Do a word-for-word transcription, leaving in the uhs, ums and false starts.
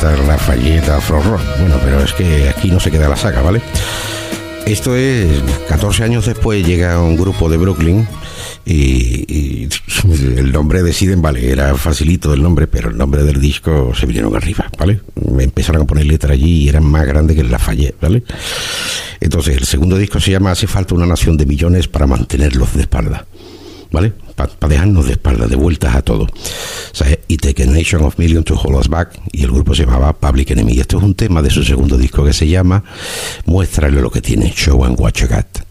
Lafayette, Lafayette, Afro Rock. Bueno, pero es que aquí no se queda la saga, ¿vale? Esto es, catorce años después llega un grupo de Brooklyn y, y el nombre deciden, vale, era facilito el nombre, pero el nombre del disco se vinieron arriba, ¿vale? Me empezaron a poner letras allí y eran más grandes que el Lafayette, ¿vale? Entonces, el segundo disco se llama Hace falta una nación de millones para mantenerlos de espalda, ¿vale? Para pa dejarnos de espalda, de vueltas a todo. O sea, It Take a Nation of Millions to Hold Us Back, y el grupo se llamaba Public Enemy. Esto es un tema de su segundo disco que se llama Muéstrale lo que tiene, Show and What You Got.